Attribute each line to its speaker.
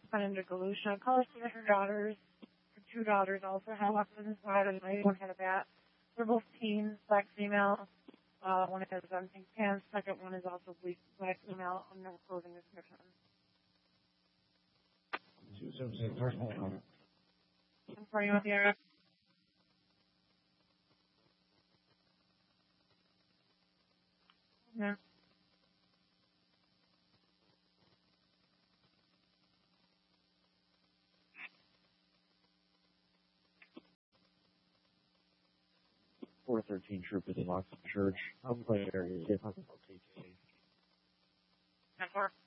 Speaker 1: went into Galusha. Color see that her daughters, her two daughters also had weapons inside, and one had a bat. They're both teens, black female. One has pink pants. Second one is also black female, unknown clothing description. I'm sorry, you want the area? No.
Speaker 2: Four 13 troopers in Lockton Church. I'm playing area.
Speaker 1: 10-4.